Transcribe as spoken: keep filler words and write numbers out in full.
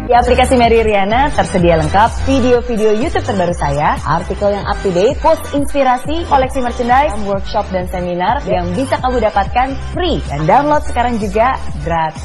Di aplikasi Mary Riana tersedia lengkap video-video YouTube terbaru saya, artikel yang up to date, post inspirasi, koleksi merchandise, workshop dan seminar yang bisa kamu dapatkan free dan download sekarang juga gratis.